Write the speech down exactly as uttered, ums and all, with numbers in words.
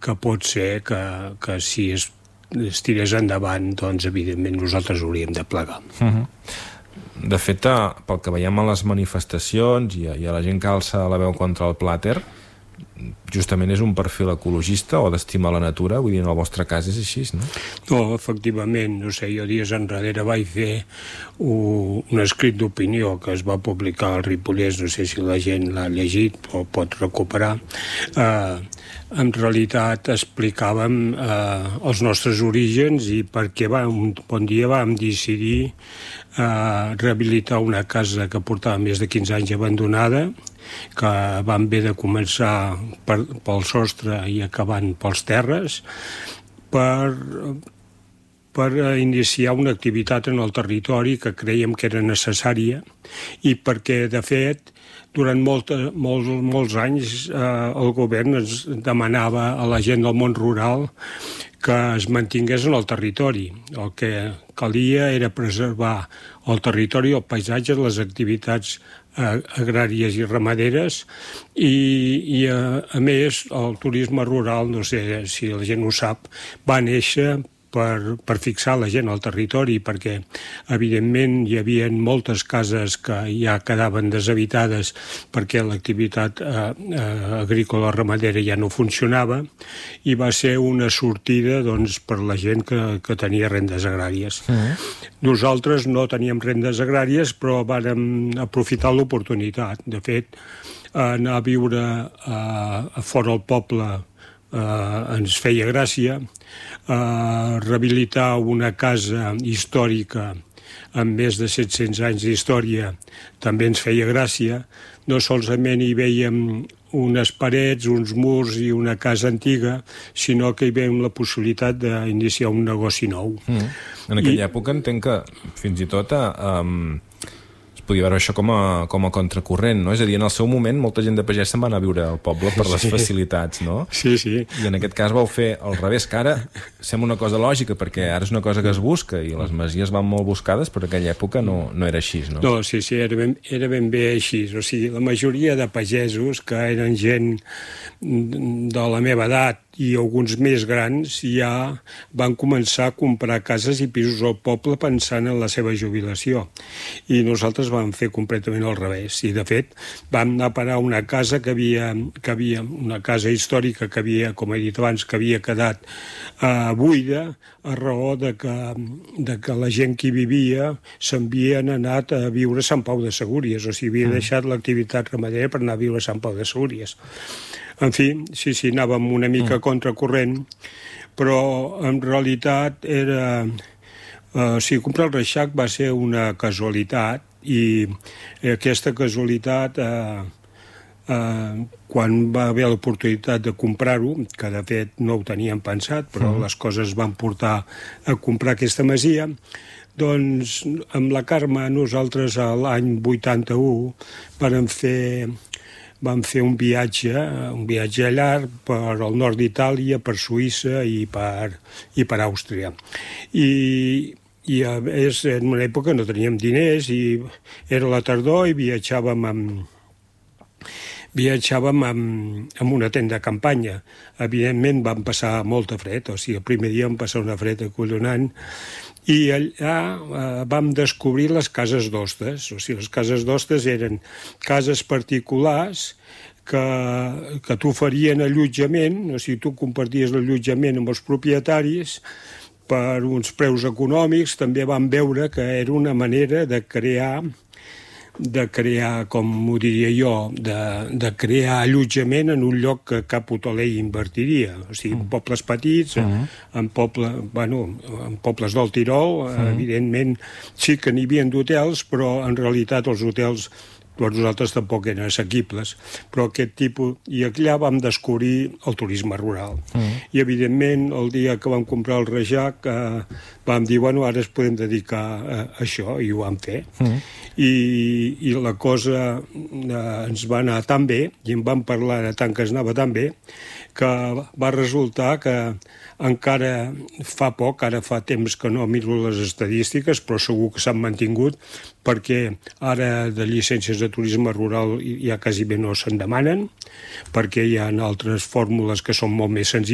que pot ser que, que si es, es tirés endavant, doncs evidentment nosaltres hauríem de plegar. Uh-huh. De fet, pel que veiem a les manifestacions i a, i a la gent que alça la veu contra el plàter, justament és un perfil ecologista o d'estimar la natura, vull dir, en el vostre cas és així, no? No, efectivament, no sé, jo dies enrere vaig fer un, un escrit d'opinió que es va publicar al Ripollès, no sé si la gent l'ha llegit o pot recuperar. Eh, en realitat explicàvem eh, els nostres orígens i per què vam, un bon dia vam decidir eh, rehabilitar una casa que portava més de quinze anys abandonada, que van haver de començar per, pel sostre i acabant pels terres, per, per iniciar una activitat en el territori que creiem que era necessària i perquè, de fet, durant molt, molts, molts anys eh, el govern ens demanava a la gent del món rural que es mantingués en el territori. El que calia era preservar el territori, el paisatge, les activitats eh, agràries i ramaderes i, i a, a més el turisme rural, no sé si la gent ho sap, va néixer per, per fixar la gent al territori, perquè evidentment hi havia moltes cases que ja quedaven deshabitades perquè l'activitat eh, eh, agrícola ramadera ja no funcionava i va ser una sortida doncs, per la gent que, que tenia rendes agràries. Mm. Nosaltres no teníem rendes agràries, però vàrem aprofitar l'oportunitat. De fet, anar a viure a, a fora del poble Uh, ens feia gràcia, uh, rehabilitar una casa històrica amb més de set-cents anys d'història també ens feia gràcia. No solament hi veiem unes parets, uns murs i una casa antiga, sinó que hi veiem la possibilitat d'iniciar un negoci nou. Mm. En aquella I... època entenc que fins i tot a, um, podia veure això com a, com a contracorrent, no? És a dir, en el seu moment molta gent de pagès se'n va anar a viure al poble per les sí. facilitats, no? Sí, sí. I en aquest cas vau fer al revés, que ara sembla una cosa lògica, perquè ara és una cosa que es busca i les masies van molt buscades, però en aquella època no, no era així, no? No, sí, sí, era ben, era ben bé així. O sigui, la majoria de pagesos, que eren gent de la meva edat i alguns més grans, ja van començar a comprar cases i pisos al poble pensant en la seva jubilació. I nosaltres vam fer completament al revés. I, de fet, vam anar a parar una casa que havia, que havia una casa històrica que havia, com he dit abans, que havia quedat eh, buida a raó de que, de que la gent que hi vivia s'havien anat a viure a Sant Pau de Segúries, o sigui, havia mm. deixat l'activitat ramadera per anar a viure a Sant Pau de Segúries. En fi, sí, sí, anàvem una mica mm. contracorrent, però en realitat era... Uh, sí, comprar el Reixac va ser una casualitat i aquesta casualitat, uh, uh, quan va haver l'oportunitat de comprar-ho, que de fet no ho teníem pensat, però mm. les coses van portar a comprar aquesta masia, doncs amb la Carme nosaltres l'any vuitanta-u vam fer... vam fer un viatge, un viatge llarg per al nord d'Itàlia, per Suïssa i per, i per Àustria. I, i a més, en una època no teníem diners i era la tardor i viatjàvem amb, viatjàvem amb, amb una tenda de campanya. Evidentment vam passar molta fred, o sigui, el primer dia vam passar una fred acollonant i allà eh, vam descobrir les cases d'hostes. O sigui, les cases d'hostes eren cases particulars que, que t'oferien allotjament, o sigui, tu comparties l'allotjament amb els propietaris per uns preus econòmics. També vam veure que era una manera de crear de crear, com ho diria jo, de, de crear allotjament en un lloc que cap hoteler invertiria. O sigui, en pobles petits, uh-huh. en, poble, bueno, en pobles del Tirol, uh-huh. evidentment sí que n'hi havia d'hotels, però en realitat els hotels per nosaltres tampoc eren assequibles, però aquest tipus... I allà vam descobrir el turisme rural. Mm. I, evidentment, el dia que vam comprar el Reixac, eh, vam dir, bueno, ara es podem dedicar a, a això, i ho vam fer. Mm. I, I la cosa eh, ens va anar tan bé, i en vam parlar tant que es anava tan bé, que va resultar que encara fa poc, ara fa temps que no miro les estadístiques, però segur que s'han mantingut, perquè ara de llicències de turisme rural ja quasi bé no se'n demanen, perquè hi ha altres fórmules que són molt més senzilles